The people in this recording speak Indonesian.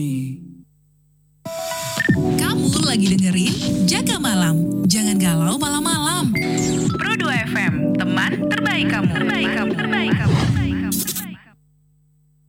Kamu lagi dengerin Jaga Malam. Jangan galau malam-malam. Pro 2 FM, teman terbaik kamu.